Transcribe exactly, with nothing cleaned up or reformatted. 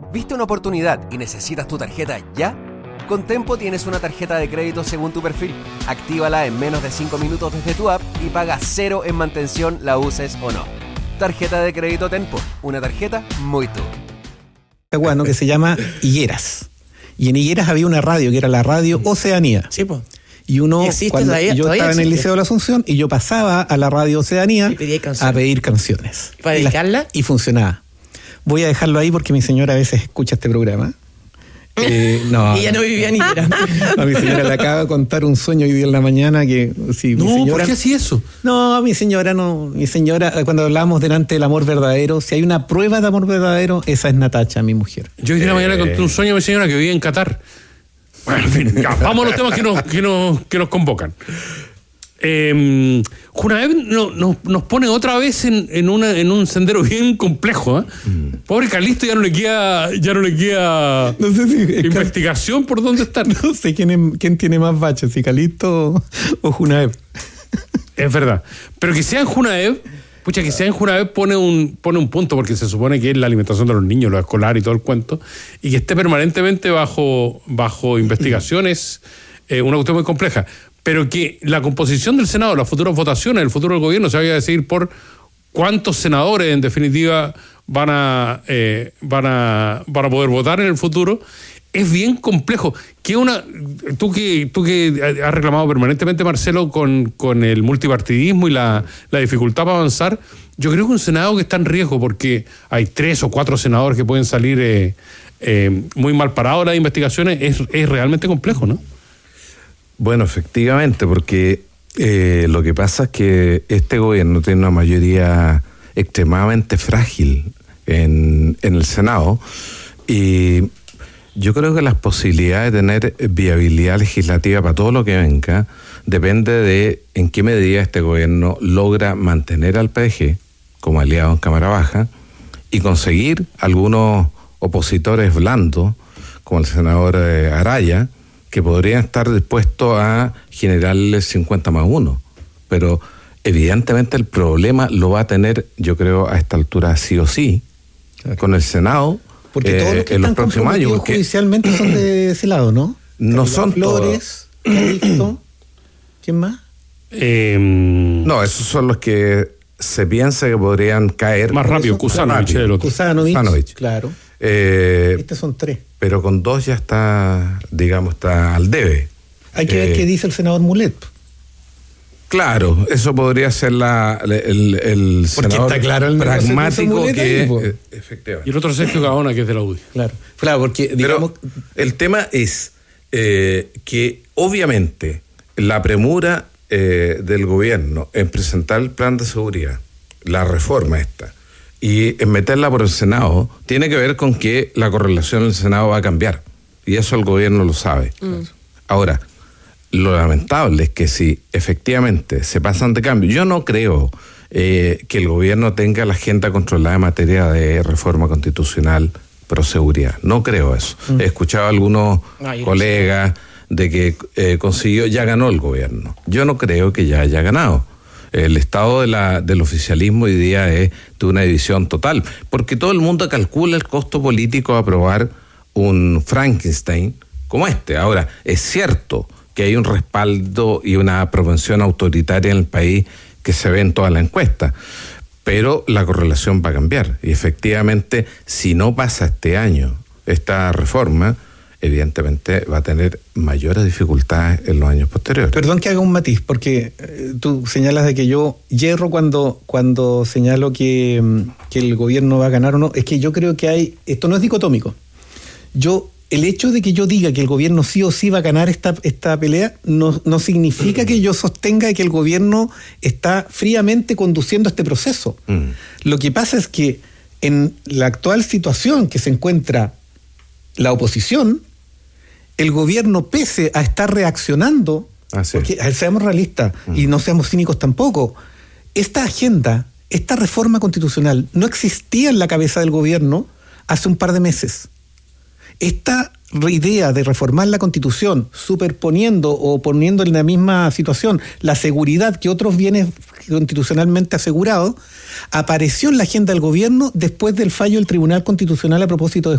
¿Viste una oportunidad y necesitas tu tarjeta ya? Con Tempo tienes una tarjeta de crédito según tu perfil. Actívala en menos de cinco minutos desde tu app y paga cero en mantención, la uses o no. Tarjeta de crédito Tempo, una tarjeta muy tú. Bueno, que se llama Higueras. Y en Higueras había una radio, que era la radio Oceanía. Sí, pues. Y uno, existe, cuando todavía, yo todavía estaba existe. en el Liceo de la Asunción y yo pasaba a la radio Oceanía a pedir canciones. ¿Para y dedicarla? Y funcionaba. Voy a dejarlo ahí porque mi señora a veces escucha este programa. Eh, no, y ya no vivía ni era. A mi señora le acaba de contar un sueño hoy día en la mañana que sí, no, mi señora, ¿por qué así eso? No, mi señora no, mi señora, cuando hablamos delante del amor verdadero, si hay una prueba de amor verdadero, esa es Natacha, mi mujer. Yo hoy día en la mañana le conté un sueño a mi señora que vivía en Qatar. Bueno, en fin, ya, vamos a los temas que nos, que nos, que nos convocan. Eh, Junaed no, no, nos pone otra vez en, en, una, en un sendero bien complejo. ¿eh? Mm. Pobre Calixto ya no le queda, ya no le queda no sé si investigación por dónde estar. No sé quién, es, quién tiene más baches, si Calixto o, o Junaed. Es verdad. Pero que sea en Junaed, pucha, que sea en Junaed pone un, pone un punto, porque se supone que es la alimentación de los niños, lo escolar y todo el cuento, y que esté permanentemente bajo, bajo investigaciones, eh, una cuestión muy compleja. Pero que la composición del Senado, las futuras votaciones, el futuro del gobierno se vaya a decidir por cuántos senadores en definitiva van a, eh, van a, van a poder votar en el futuro, es bien complejo. Que una, tú que tú que has reclamado permanentemente, Marcelo, con, con el multipartidismo y la, la dificultad para avanzar, yo creo que un Senado que está en riesgo porque hay tres o cuatro senadores que pueden salir eh, eh, muy mal parados en las investigaciones, es, es realmente complejo, ¿no? Bueno, efectivamente, porque eh, lo que pasa es que este gobierno tiene una mayoría extremadamente frágil en, en el Senado y yo creo que las posibilidades de tener viabilidad legislativa para todo lo que venga depende de en qué medida este gobierno logra mantener al P D G como aliado en Cámara Baja y conseguir algunos opositores blandos, como el senador eh, Araya, que podrían estar dispuestos a generarle cincuenta más uno. Pero evidentemente el problema lo va a tener, yo creo, a esta altura sí o sí, claro, con el Senado. Porque eh, todos los que en están los próximos años. Porque judicialmente son de ese lado, ¿no? No son Flores, Calixto, ¿quién más? Eh, no, esos son los que se piensa que podrían caer. Más rápido, Kusanovich. Kusanovich, claro. Eh, Estos son tres. Pero con dos ya está, digamos, está al debe. Hay que eh, ver qué dice el senador Mulet. Claro, eso podría ser la, el, el Porque senador está claro el pragmático que... Ahí, eh, efectivamente. Y el otro Sergio Gaona, que es de la U D I. Claro, claro, porque digamos... Pero el tema es eh, que obviamente la premura eh, del gobierno en presentar el plan de seguridad, la reforma esta, y en meterla por el Senado, tiene que ver con que la correlación del Senado va a cambiar. Y eso el gobierno lo sabe. Mm. Ahora, lo lamentable es que si efectivamente se pasan de cambio, yo no creo eh, que el gobierno tenga la agenda controlada en materia de reforma constitucional pro seguridad. No creo eso. Mm. He escuchado a algunos no, colegas no sé. de que eh, consiguió, ya ganó el gobierno. Yo no creo que ya haya ganado. El estado de la, del oficialismo hoy día es de una división total, porque todo el mundo calcula el costo político de aprobar un Frankenstein como este. Ahora, es cierto que hay un respaldo y una propensión autoritaria en el país que se ve en toda la encuesta, pero la correlación va a cambiar y efectivamente si no pasa este año esta reforma, evidentemente va a tener mayores dificultades en los años posteriores. Perdón que haga un matiz, porque eh, tú señalas de que yo hierro cuando, cuando señalo que, que el gobierno va a ganar o no. Es que yo creo que hay, esto no es dicotómico. Yo, el hecho de que yo diga que el gobierno sí o sí va a ganar esta, esta pelea, no, no significa que yo sostenga que el gobierno está fríamente conduciendo este proceso. Mm. Lo que pasa es que en la actual situación que se encuentra la oposición, el gobierno, pese a estar reaccionando, Así porque es. seamos realistas mm. y no seamos cínicos tampoco, esta agenda, esta reforma constitucional no existía en la cabeza del gobierno hace un par de meses. Esta idea de reformar la Constitución, superponiendo o poniendo en la misma situación la seguridad que otros bienes constitucionalmente asegurados, apareció en la agenda del gobierno después del fallo del Tribunal Constitucional a propósito de